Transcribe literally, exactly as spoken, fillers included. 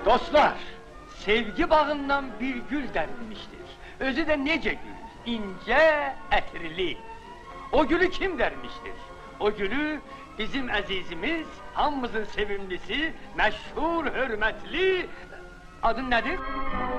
Dostlar, sevgi bağından bir gül dərmişdir. Özü də necə gül? İncə, ətirli. O gülü kim dərmişdir? O gülü bizim əzizimiz, hamımızın sevimlisi, məşhur, hörmətli... Adın nədir?